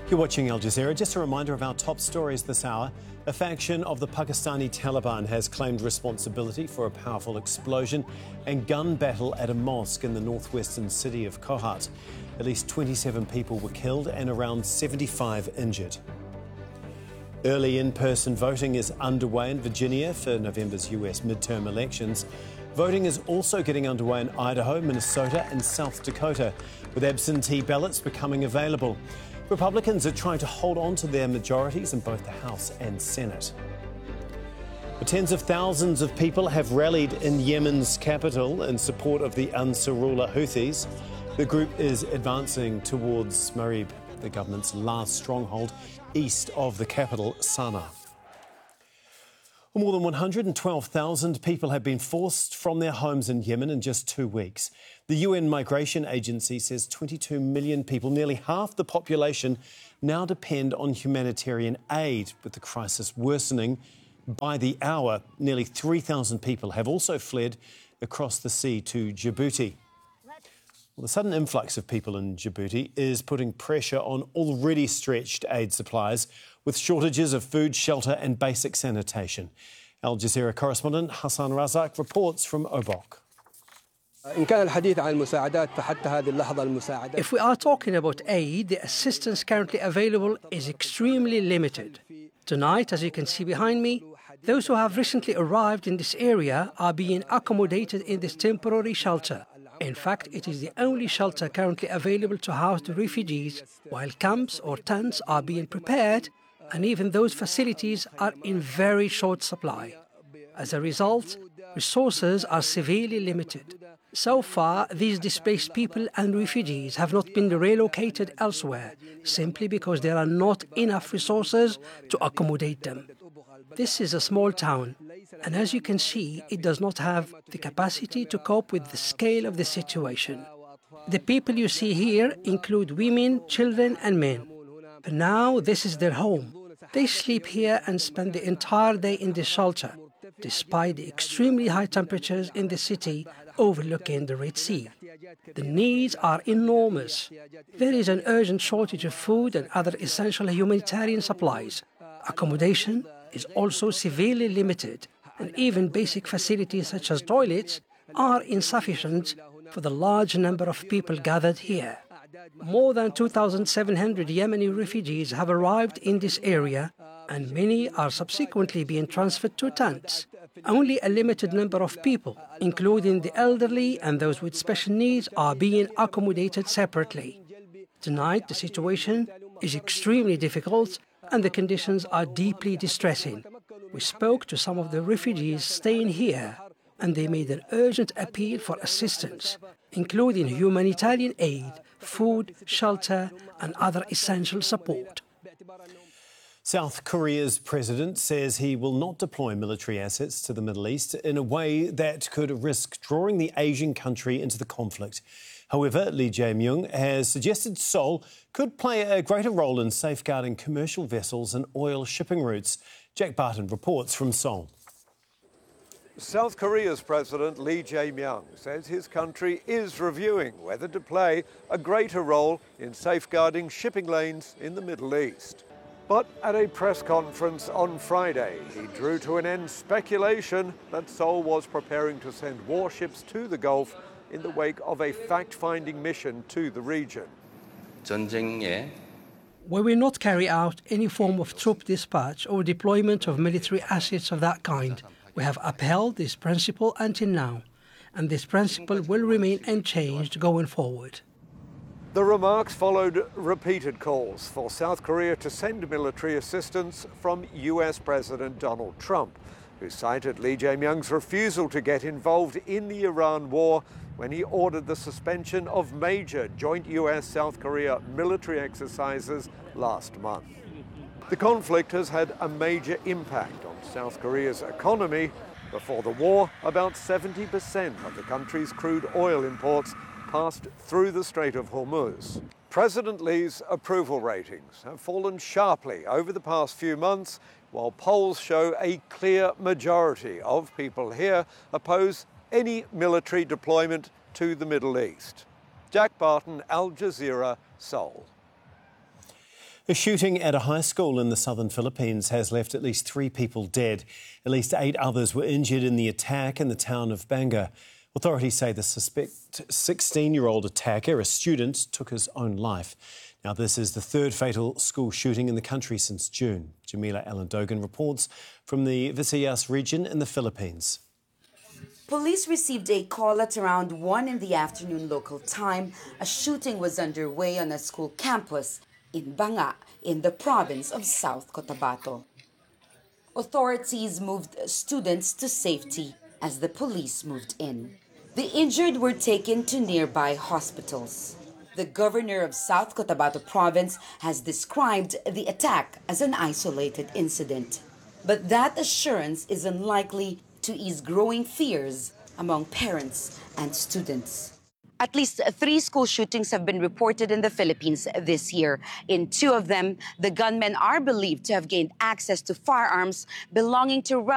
You're watching Al Jazeera. Just a reminder of our top stories this hour. A faction of the Pakistani Taliban has claimed responsibility for a powerful explosion and gun battle at a mosque in the northwestern city of Kohat. At least 27 people were killed and around 75 injured. Early in-person voting is underway in Virginia for November's US midterm elections. Voting is also getting underway in Idaho, Minnesota and South Dakota, with absentee ballots becoming available. Republicans are trying to hold on to their majorities in both the House and Senate. But tens of thousands of people have rallied in Yemen's capital in support of the Ansarullah Houthis. The group is advancing towards Marib, the government's last stronghold east of the capital, Sana'a. More than 112,000 people have been forced from their homes in Yemen in just 2 weeks. The UN Migration Agency says 22 million people, nearly half the population, now depend on humanitarian aid. With the crisis worsening by the hour, nearly 3,000 people have also fled across the sea to Djibouti. Well, the sudden influx of people in Djibouti is putting pressure on already stretched aid supplies, with shortages of food, shelter and basic sanitation. Al Jazeera correspondent Hassan Razak reports from Obok. If we are talking about aid, the assistance currently available is extremely limited. Tonight, as you can see behind me, those who have recently arrived in this area are being accommodated in this temporary shelter. In fact, it is the only shelter currently available to house the refugees, while camps or tents are being prepared, and even those facilities are in very short supply. As a result, resources are severely limited. So far, these displaced people and refugees have not been relocated elsewhere, simply because there are not enough resources to accommodate them. This is a small town, and as you can see, it does not have the capacity to cope with the scale of the situation. The people you see here include women, children and men. For now, this is their home. They sleep here and spend the entire day in the shelter, despite the extremely high temperatures in the city overlooking the Red Sea. The needs are enormous. There is an urgent shortage of food and other essential humanitarian supplies. Accommodation is also severely limited, and even basic facilities such as toilets are insufficient for the large number of people gathered here. More than 2,700 Yemeni refugees have arrived in this area, and many are subsequently being transferred to tents. Only a limited number of people, including the elderly and those with special needs, are being accommodated separately. Tonight, the situation is extremely difficult and the conditions are deeply distressing. We spoke to some of the refugees staying here, and they made an urgent appeal for assistance, including humanitarian aid, food, shelter and other essential support. South Korea's president says he will not deploy military assets to the Middle East in a way that could risk drawing the Asian country into the conflict. However, Lee Jae-myung has suggested Seoul could play a greater role in safeguarding commercial vessels and oil shipping routes. Jack Barton reports from Seoul. South Korea's President Lee Jae-myung says his country is reviewing whether to play a greater role in safeguarding shipping lanes in the Middle East. But at a press conference on Friday, he drew to an end speculation that Seoul was preparing to send warships to the Gulf in the wake of a fact-finding mission to the region. We will not carry out any form of troop dispatch or deployment of military assets of that kind. We have upheld this principle until now, and this principle will remain unchanged going forward. The remarks followed repeated calls for South Korea to send military assistance from US President Donald Trump, who cited Lee Jae-myung's refusal to get involved in the Iran war when he ordered the suspension of major joint US-South Korea military exercises last month. The conflict has had a major impact on South Korea's economy. Before the war, about 70% of the country's crude oil imports passed through the Strait of Hormuz. President Lee's approval ratings have fallen sharply over the past few months, while polls show a clear majority of people here oppose any military deployment to the Middle East. Jack Barton, Al Jazeera, Seoul. A shooting at a high school in the southern Philippines has left at least 3 people dead. At least 8 others were injured in the attack in the town of Banga. Authorities say the suspect 16-year-old attacker, a student, took his own life. Now, this is the 3rd fatal school shooting in the country since June. Jamila Alandogan reports from the Visayas region in the Philippines. Police received a call at around 1 in the afternoon local time. A shooting was underway on a school campus in Banga, in the province of South Cotabato. Authorities moved students to safety as the police moved in. The injured were taken to nearby hospitals. The governor of South Cotabato province has described the attack as an isolated incident. But that assurance is unlikely to ease growing fears among parents and students. At least 3 school shootings have been reported in the Philippines this year. In 2 of them, the gunmen are believed to have gained access to firearms belonging to